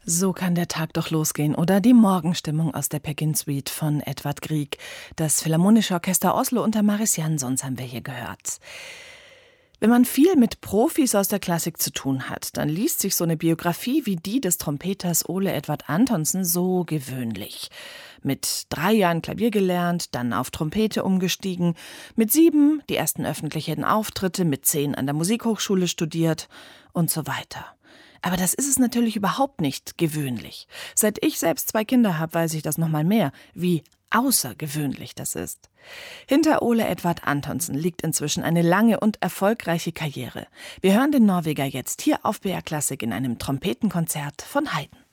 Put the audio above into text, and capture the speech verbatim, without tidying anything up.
So kann der Tag doch losgehen, oder? Die Morgenstimmung aus der Pekin Suite von Edvard Grieg. Das Philharmonische Orchester Oslo unter Mariss Jansons haben wir hier gehört. Wenn man viel mit Profis aus der Klassik zu tun hat, dann liest sich so eine Biografie wie die des Trompeters Ole Edvard Antonsen so gewöhnlich. Mit drei Jahren Klavier gelernt, dann auf Trompete umgestiegen, mit sieben die ersten öffentlichen Auftritte, mit zehn an der Musikhochschule studiert und so weiter. Aber das ist es natürlich überhaupt nicht gewöhnlich. Seit ich selbst zwei Kinder habe, weiß ich das noch mal mehr, wie außergewöhnlich das ist. Hinter Ole Edvard Antonsen liegt inzwischen eine lange und erfolgreiche Karriere. Wir hören den Norweger jetzt hier auf B R Klassik in einem Trompetenkonzert von Haydn.